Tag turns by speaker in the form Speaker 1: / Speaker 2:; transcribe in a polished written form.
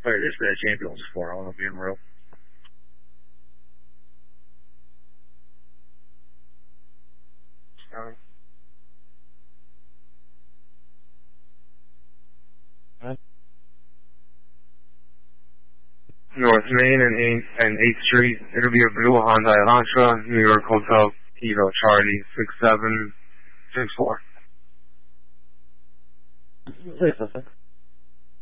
Speaker 1: played this bad champions before, I want to be real. North Main and 8th Street. It'll be a blue Hyundai Elantra, New York Hotel, Kilo Charlie 6764.
Speaker 2: 666.